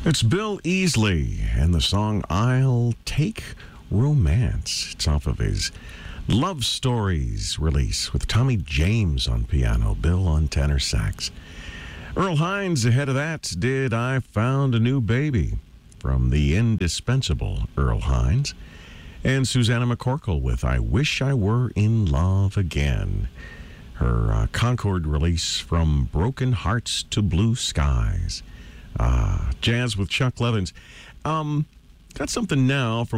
It's Bill Easley and the song I'll Take Romance. It's off of his Love Stories release with Tommy James on piano, Bill on tenor sax. Earl Hines ahead of that did I Found a New Baby from the indispensable Earl Hines. And Susanna McCorkle with I Wish I Were in Love Again. Her Concord release from Broken Hearts to Blue Skies. Jazz with Chuck Levins. Got something now from